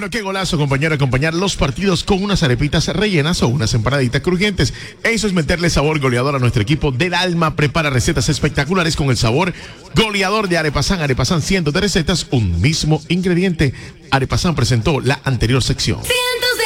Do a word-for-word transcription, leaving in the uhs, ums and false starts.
Bueno, qué golazo, compañero, acompañar los partidos con unas arepitas rellenas o unas empanaditas crujientes. Eso es meterle sabor goleador a nuestro equipo del alma. Prepara recetas espectaculares con el sabor goleador de Arepazán. Arepazán, cientos de recetas, un mismo ingrediente. Arepazán presentó la anterior sección.